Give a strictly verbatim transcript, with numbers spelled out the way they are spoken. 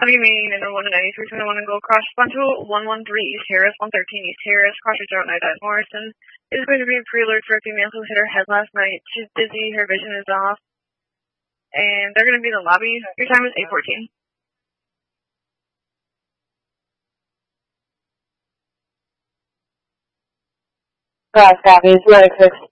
Having remaining in the one ninety-three twenty-one and go across Bunto one one three East Harris, one thirteen East Harris, cross your throat, night at Morrison. Is going to be a pre-alert for a female who hit her head last night. She's dizzy, her vision is off. And they're going to be in the lobby. Your time is eight fourteen. Cross copies, medic six.